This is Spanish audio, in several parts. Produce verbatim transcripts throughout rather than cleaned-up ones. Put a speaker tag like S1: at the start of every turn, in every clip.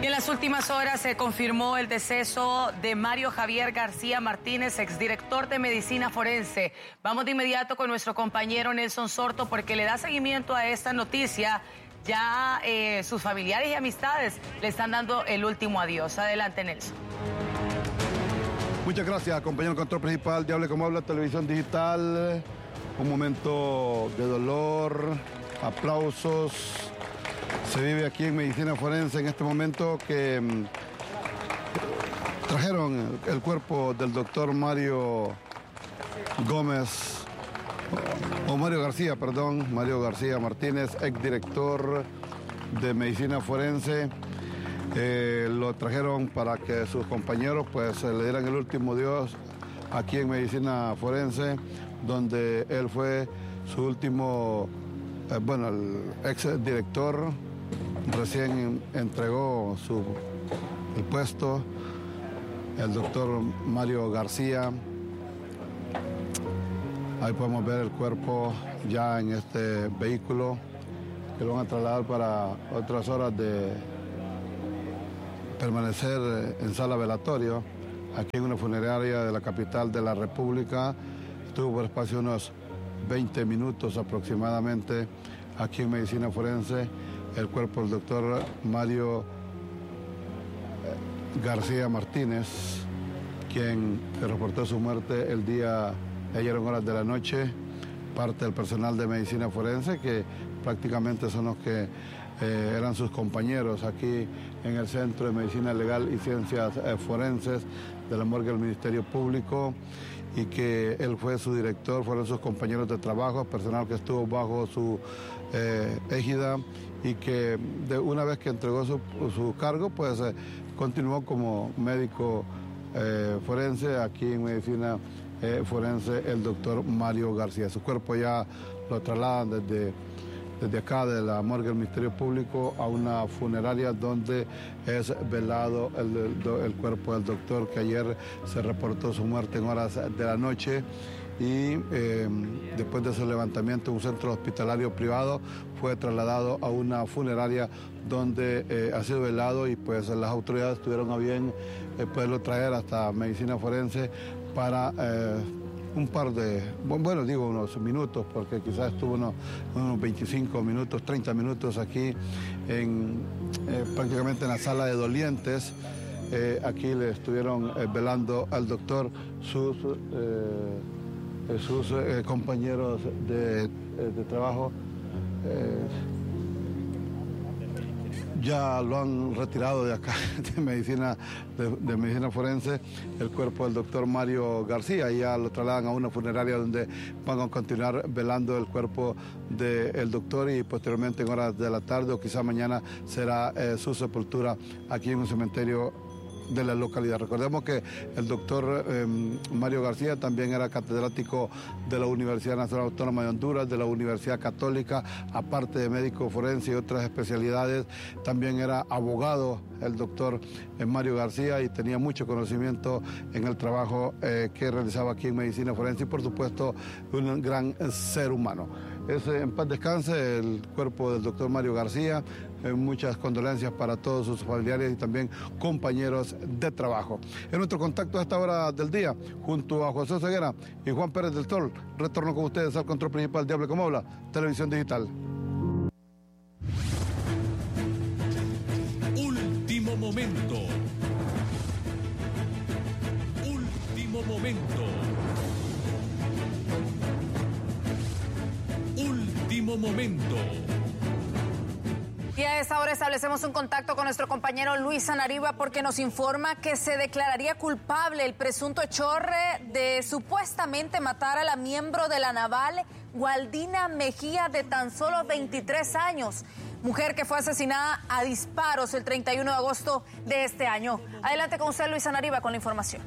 S1: Y en las últimas horas se confirmó el deceso de Mario Javier García Martínez, exdirector de Medicina Forense. Vamos de inmediato con nuestro compañero Nelson Sorto porque le da seguimiento a esta noticia. Ya eh, sus familiares y amistades le están dando el último adiós. Adelante, Nelson.
S2: Muchas gracias, compañero control principal de Hable Como Habla Televisión Digital. Un momento de dolor, aplausos. Se vive aquí en Medicina Forense en este momento que mmm, trajeron el, el cuerpo del doctor Mario Gómez, o Mario García, perdón, Mario García Martínez, exdirector de Medicina Forense. Eh, lo trajeron para que sus compañeros pues le dieran el último adiós aquí en Medicina Forense, donde él fue su último, eh, bueno, el exdirector. Recién entregó su, el puesto el doctor Mario García. Ahí podemos ver el cuerpo ya en este vehículo que lo van a trasladar para otras horas de permanecer en sala velatorio aquí en una funeraria de la capital de la República. Estuvo por espacio unos veinte minutos aproximadamente aquí en Medicina Forense el cuerpo del doctor Mario García Martínez, quien reportó su muerte el día de ayer en horas de la noche. Parte del personal de Medicina Forense, que prácticamente son los que eh, eran sus compañeros aquí en el Centro de Medicina Legal y Ciencias eh, Forenses de la morgue del Ministerio Público, y que él fue su director, fueron sus compañeros de trabajo, personal que estuvo bajo su eh, égida, y que de una vez que entregó su, su cargo, pues eh, continuó como médico eh, forense aquí en Medicina eh, Forense el doctor Mario García. Su cuerpo ya lo trasladan desde, desde acá de la morgue del Ministerio Público a una funeraria donde es velado el, el, el cuerpo del doctor, que ayer se reportó su muerte en horas de la noche. Y eh, después de ese levantamiento, un centro hospitalario privado fue trasladado a una funeraria donde eh, ha sido velado, y pues las autoridades tuvieron a bien eh, poderlo traer hasta Medicina Forense para eh, un par de, bueno, digo unos minutos, porque quizás estuvo unos, unos veinticinco minutos, treinta minutos aquí en, eh, prácticamente en la sala de dolientes. Eh, aquí le estuvieron eh, velando al doctor sus... Eh, sus eh, compañeros de, de trabajo. Eh, ya lo han retirado de acá, de medicina, de, de medicina forense, el cuerpo del doctor Mario García, y ya lo trasladan a una funeraria donde van a continuar velando el cuerpo del doctor, y posteriormente en horas de la tarde o quizá mañana será eh, su sepultura aquí en un cementerio de la localidad. Recordemos que el doctor eh, Mario García también era catedrático de la Universidad Nacional Autónoma de Honduras, de la Universidad Católica, aparte de médico forense y otras especialidades. También era abogado el doctor eh, Mario García, y tenía mucho conocimiento en el trabajo eh, que realizaba aquí en Medicina Forense, y por supuesto un gran ser humano. Es, en paz descanse el cuerpo del doctor Mario García. Eh, muchas condolencias para todos sus familiares y también compañeros de trabajo. En nuestro contacto a esta hora del día, junto a José Ceguera y Juan Pérez del Tol, retorno con ustedes al control principal de Hable Como Habla Televisión Digital.
S3: Último momento. Último momento. Último momento.
S1: Y a esta hora establecemos un contacto con nuestro compañero Luis Anariba, porque nos informa que se declararía culpable el presunto hechor de supuestamente matar a la miembro de la Naval, Gualdina Mejía, de tan solo veintitrés años. Mujer que fue asesinada a disparos el treinta y uno de agosto de este año. Adelante con usted, Luis Anariba, con la información.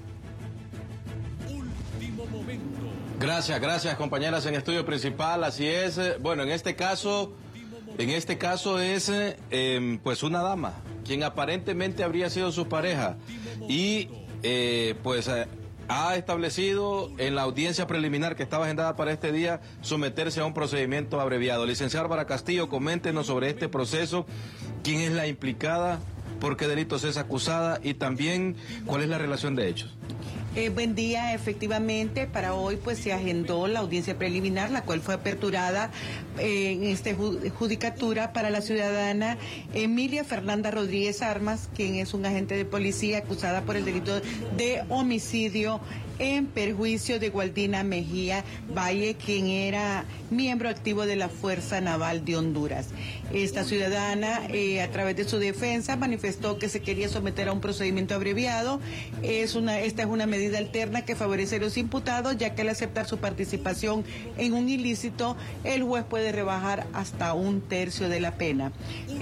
S3: Último momento.
S4: Gracias, gracias, compañeras en estudio principal. Así es. Bueno, en este caso... En este caso es eh, pues una dama, quien aparentemente habría sido su pareja, y eh, pues eh, ha establecido en la audiencia preliminar que estaba agendada para este día someterse a un procedimiento abreviado. Licenciada Bárbara Castillo, coméntenos sobre este proceso, quién es la implicada por qué delitos es acusada y también cuál es la relación de hechos.
S5: Eh, buen día, efectivamente, para hoy pues se agendó la audiencia preliminar, la cual fue aperturada eh, en esta judicatura para la ciudadana Emilia Fernanda Rodríguez Armas, quien es un agente de policía acusada por el delito de homicidio en perjuicio de Gualdina Mejía Valle, quien era miembro activo de la Fuerza Naval de Honduras. Esta ciudadana, eh, a través de su defensa, manifestó que se quería someter a un procedimiento abreviado. Es una, esta es una medida alterna que favorece a los imputados, ya que al aceptar su participación en un ilícito, el juez puede rebajar hasta un tercio de la pena.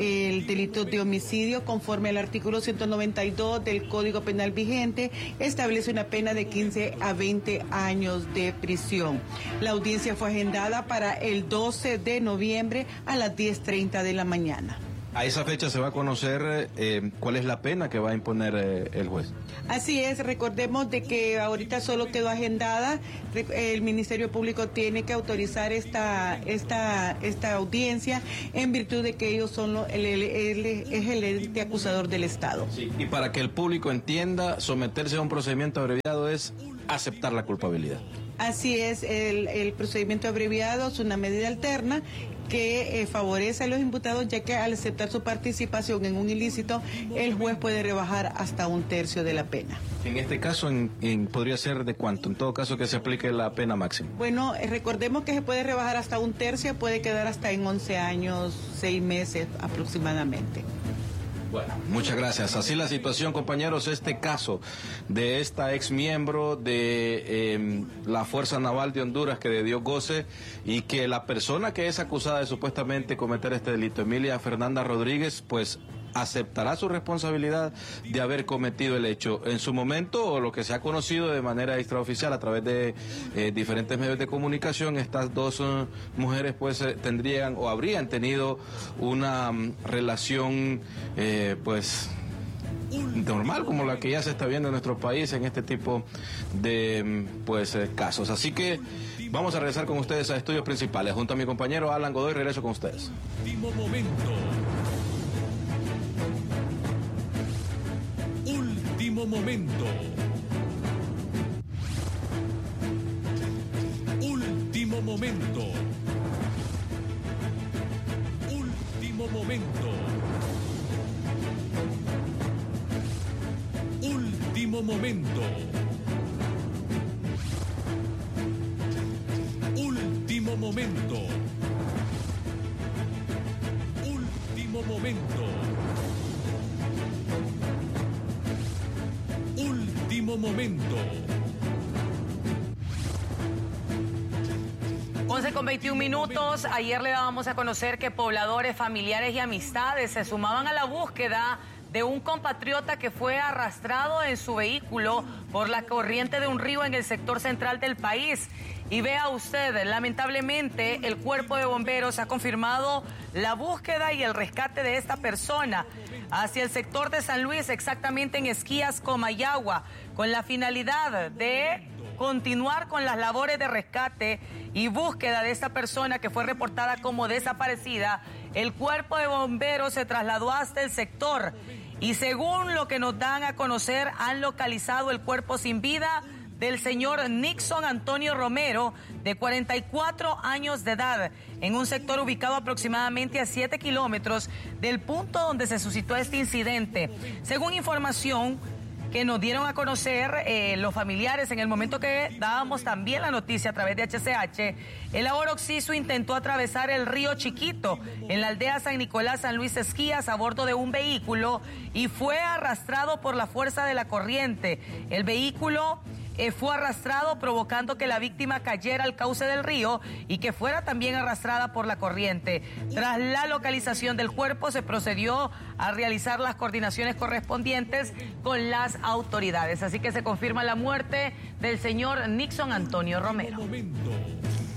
S5: El delito de homicidio, conforme al artículo ciento noventa y dos del Código Penal vigente, establece una pena de quince a veinte años de prisión. La audiencia fue agendada para el doce de noviembre a las diez treinta de la mañana.
S4: A esa fecha se va a conocer eh, cuál es la pena que va a imponer eh, el juez.
S5: Así es, recordemos de que ahorita solo quedó agendada, el Ministerio Público tiene que autorizar esta esta esta audiencia en virtud de que ellos son lo, el, el, el, es el ente acusador del Estado.
S4: Sí. Y para que el público entienda, someterse a un procedimiento abreviado es aceptar la culpabilidad.
S5: Así es, el, el procedimiento abreviado es una medida alterna que eh, favorece a los imputados, ya que al aceptar su participación en un ilícito, el juez puede rebajar hasta un tercio de la pena.
S4: En este caso, en, en, ¿podría ser de cuánto? En todo caso, que se aplique la pena máxima.
S5: Bueno, eh, recordemos que se puede rebajar hasta un tercio, puede quedar hasta en once años, seis meses aproximadamente.
S4: Bueno, muchas gracias. Así la situación, compañeros, este caso de esta ex miembro de eh, la Fuerza Naval de Honduras, que de Dios goce, y que la persona que es acusada de supuestamente cometer este delito, Emilia Fernanda Rodríguez, pues aceptará su responsabilidad de haber cometido el hecho. En su momento, o lo que se ha conocido de manera extraoficial a través de eh, diferentes medios de comunicación, estas dos uh, mujeres pues eh, tendrían o habrían tenido una um, relación eh, pues normal, como la que ya se está viendo en nuestro país en este tipo de pues eh, casos. Así que vamos a regresar con ustedes a estudios principales. Junto a mi compañero Alan Godoy, regreso con ustedes.
S3: Último momento. Último momento. Último momento. Último momento. Último momento. Último momento. Último momento. Último momento.
S1: once con veintiún minutos. Ayer le dábamos a conocer que pobladores, familiares y amistades se sumaban a la búsqueda de un compatriota que fue arrastrado en su vehículo por la corriente de un río en el sector central del país. Y vea usted, lamentablemente el cuerpo de bomberos ha confirmado la búsqueda y el rescate de esta persona hacia el sector de San Luis, exactamente en Esquías, Comayagua, con la finalidad de continuar con las labores de rescate y búsqueda de esta persona que fue reportada como desaparecida. El cuerpo de bomberos se trasladó hasta el sector y, según lo que nos dan a conocer, han localizado el cuerpo sin vida del señor Nixon Antonio Romero, de cuarenta y cuatro años de edad, en un sector ubicado aproximadamente a siete kilómetros del punto donde se suscitó este incidente. Según información que nos dieron a conocer eh, los familiares en el momento que dábamos también la noticia a través de H C H, el ahora occiso intentó atravesar el río Chiquito en la aldea San Nicolás, San Luis Esquías, a bordo de un vehículo y fue arrastrado por la fuerza de la corriente. El vehículo Eh, fue arrastrado, provocando que la víctima cayera al cauce del río y que fuera también arrastrada por la corriente. Tras la localización del cuerpo, se procedió a realizar las coordinaciones correspondientes con las autoridades. Así que se confirma la muerte del señor Nixon Antonio Romero.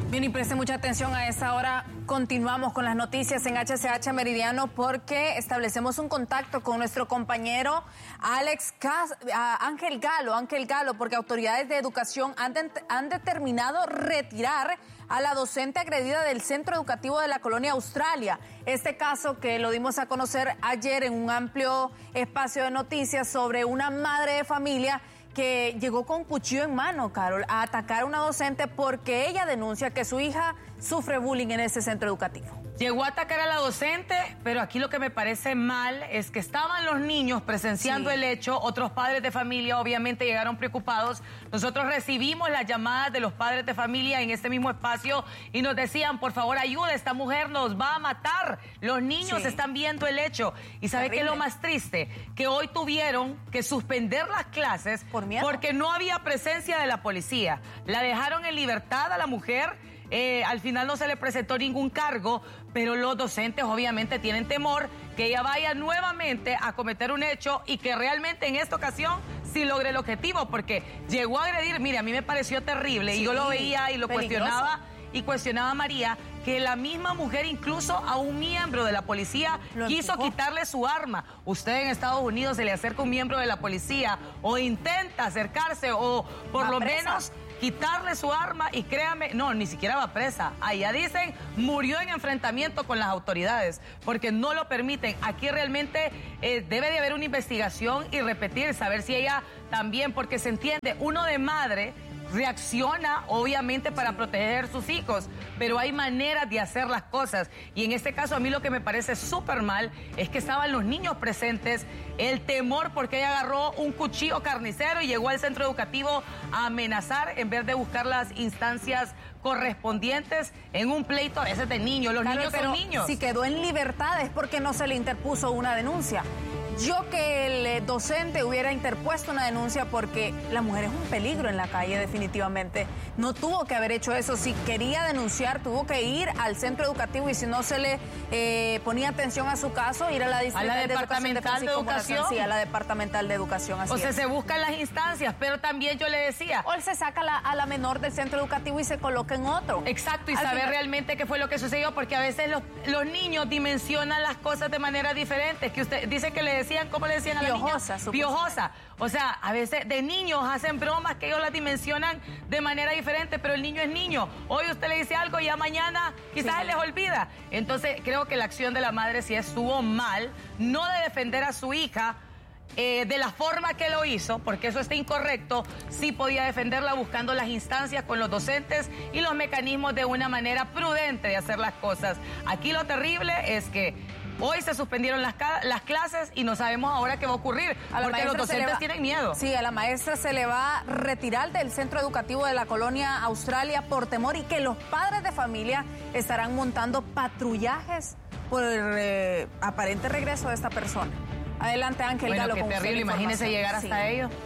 S1: Bien, y preste mucha atención a esta hora. Continuamos con las noticias en H C H Meridiano porque establecemos un contacto con nuestro compañero Alex Cas Ángel Galo, Ángel Galo, porque autoridades de educación han, de han determinado retirar a la docente agredida del centro educativo de la colonia Australia. Este caso que lo dimos a conocer ayer en un amplio espacio de noticias sobre una madre de familia que llegó con cuchillo en mano, Carol, a atacar a una docente porque ella denuncia que su hija sufre bullying en ese centro educativo.
S6: Llegó a atacar a la docente, pero aquí lo que me parece mal es que estaban los niños presenciando sí. el hecho, otros padres de familia obviamente llegaron preocupados. Nosotros recibimos las llamadas de los padres de familia en este mismo espacio y nos decían, por favor, ayuda, esta mujer nos va a matar. Los niños sí. están viendo el hecho. ¿Y sabe qué es lo más triste? Que hoy tuvieron que suspender las clases
S1: ¿Por miedo?
S6: porque no había presencia de la policía. La dejaron en libertad a la mujer. Eh, al final no se le presentó ningún cargo, pero los docentes obviamente tienen temor que ella vaya nuevamente a cometer un hecho y que realmente en esta ocasión sí logre el objetivo, porque llegó a agredir, mire, a mí me pareció terrible sí, y yo lo veía y lo peligroso. cuestionaba y cuestionaba a María, que la misma mujer incluso a un miembro de la policía lo quiso empujó. quitarle su arma. Usted en Estados Unidos se le acerca un miembro de la policía o intenta acercarse o por Va lo presa. menos quitarle su arma y créame, no, ni siquiera va presa. Allá dicen, murió en enfrentamiento con las autoridades, porque no lo permiten. Aquí realmente eh, debe de haber una investigación y repetir, saber si ella también, porque se entiende, uno de madre reacciona obviamente para proteger a sus hijos, pero hay maneras de hacer las cosas y en este caso a mí lo que me parece súper mal es que estaban los niños presentes, el temor porque ella agarró un cuchillo carnicero y llegó al centro educativo a amenazar en vez de buscar las instancias correspondientes en un pleito a veces de niños. Los
S1: claro,
S6: niños son niños.
S1: Si quedó en libertad es porque no se le interpuso una denuncia. Yo que el docente hubiera interpuesto una denuncia porque la mujer es un peligro en la calle definitivamente. No tuvo que haber hecho eso. Si quería denunciar, tuvo que ir al centro educativo y si no se le eh, ponía atención a su caso, ir a la,
S6: a la de departamental de educación. De educación.
S1: Sí, a la departamental de educación. Así
S6: o sea,
S1: es.
S6: se buscan las instancias, pero también yo le decía.
S1: O él se saca la, a la menor del centro educativo y se coloca en otro.
S6: Exacto, y
S1: al
S6: saber
S1: final...
S6: realmente qué fue lo que sucedió, porque a veces los, los niños dimensionan las cosas de manera diferente. Que usted dice que le decían, ¿cómo le decían a la
S1: Piojosa,
S6: niña? Piojosa. O sea, a veces de niños hacen bromas que ellos las dimensionan de manera diferente, pero el niño es niño. Hoy usted le dice algo y ya mañana quizás sí. les olvida. Entonces, creo que la acción de la madre sí estuvo mal, no de defender a su hija eh, de la forma que lo hizo, porque eso está incorrecto. Sí podía defenderla buscando las instancias con los docentes y los mecanismos de una manera prudente de hacer las cosas. Aquí lo terrible es que hoy se suspendieron las, las clases y no sabemos ahora qué va a ocurrir, a porque los docentes va, tienen miedo.
S1: Sí, a la maestra se le va a retirar del centro educativo de la colonia Australia por temor y que los padres de familia estarán montando patrullajes por el eh, aparente regreso de esta persona. Adelante, Ángel
S6: bueno,
S1: Galo.
S6: Qué terrible, imagínese llegar hasta sí. ellos.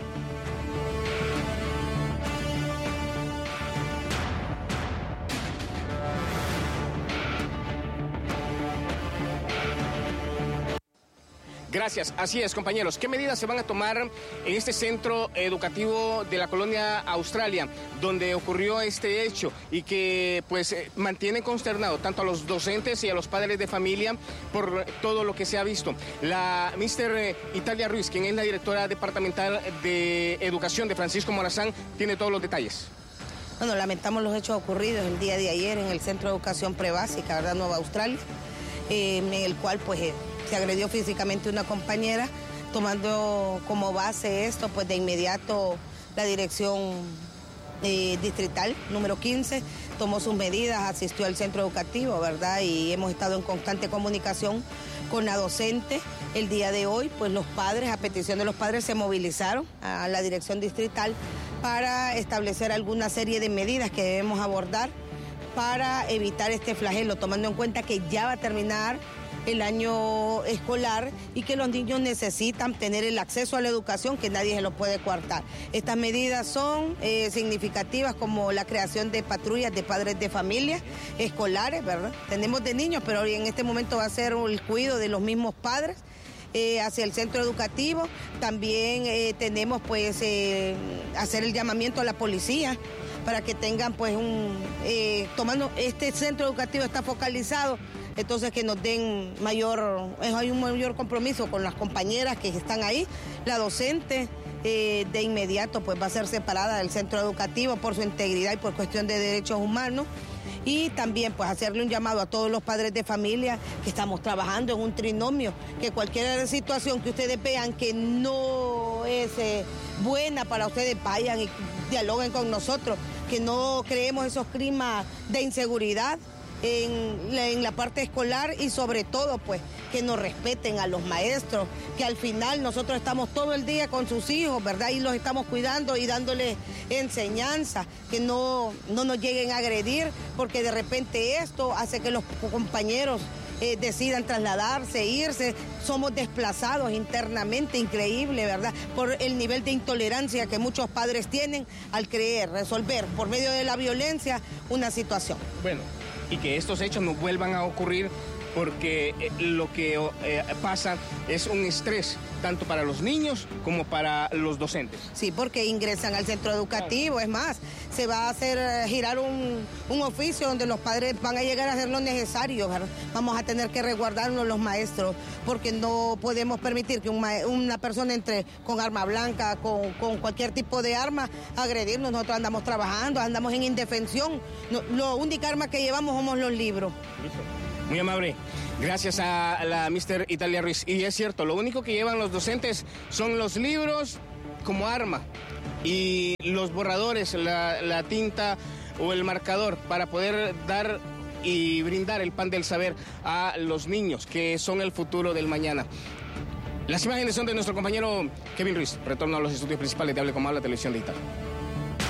S7: Gracias, así es, compañeros. ¿Qué medidas se van a tomar en este centro educativo de la colonia Australia, donde ocurrió este hecho y que pues mantiene consternado tanto a los docentes y a los padres de familia por todo lo que se ha visto? La mister Italia Ruiz, quien es la directora departamental de Educación de Francisco Morazán, tiene todos los detalles.
S8: Bueno, lamentamos los hechos ocurridos el día de ayer en el Centro de Educación Prebásica, ¿verdad? Nueva Australia, eh, en el cual pues eh, se agredió físicamente una compañera, tomando como base esto, pues de inmediato la dirección eh, distrital número quince tomó sus medidas, asistió al centro educativo, ¿verdad? Y hemos estado en constante comunicación con la docente. El día de hoy, pues los padres, a petición de los padres, se movilizaron a la dirección distrital para establecer alguna serie de medidas que debemos abordar para evitar este flagelo, tomando en cuenta que ya va a terminar el año escolar y que los niños necesitan tener el acceso a la educación que nadie se lo puede coartar. Estas medidas son eh, significativas, como la creación de patrullas de padres de familia escolares, ¿verdad? Tenemos de niños, pero hoy en este momento va a ser el cuidado de los mismos padres eh, hacia el centro educativo. También eh, tenemos pues eh, hacer el llamamiento a la policía para que tengan pues un, eh, tomando, este centro educativo está focalizado, entonces que nos den mayor, hay un mayor compromiso con las compañeras que están ahí, la docente. Eh, de inmediato pues va a ser separada del centro educativo por su integridad y por cuestión de derechos humanos. Y también pues hacerle un llamado a todos los padres de familia que estamos trabajando en un trinomio, que cualquier situación que ustedes vean que no es eh, buena para ustedes, vayan y dialoguen con nosotros, que no creemos esos climas de inseguridad en la, en la parte escolar y sobre todo pues que nos respeten a los maestros, que al final nosotros estamos todo el día con sus hijos, ¿verdad? Y los estamos cuidando y dándoles enseñanza, que no, no nos lleguen a agredir, porque de repente esto hace que los compañeros eh, decidan trasladarse, irse, somos desplazados internamente, increíble, ¿verdad? Por el nivel de intolerancia que muchos padres tienen al creer, resolver por medio de la violencia una situación.
S7: Bueno, y que estos hechos no vuelvan a ocurrir, porque eh, lo que eh, pasa es un estrés tanto para los niños como para los docentes.
S8: Sí, porque ingresan al centro educativo, es más, se va a hacer eh, girar un, un oficio donde los padres van a llegar a hacer lo necesario, ¿verdad? Vamos a tener que resguardarnos los maestros, porque no podemos permitir que un una persona entre con arma blanca, con, con cualquier tipo de arma, a agredirnos. Nosotros andamos trabajando, andamos en indefensión, no, la única arma que llevamos somos los libros.
S7: Listo. Muy amable. Gracias a la mister Italia Ruiz. Y es cierto, lo único que llevan los docentes son los libros como arma y los borradores, la, la tinta o el marcador para poder dar y brindar el pan del saber a los niños, que son el futuro del mañana. Las imágenes son de nuestro compañero Kevin Ruiz. Retorno a los estudios principales de Hable Como Habla, Televisión Digital.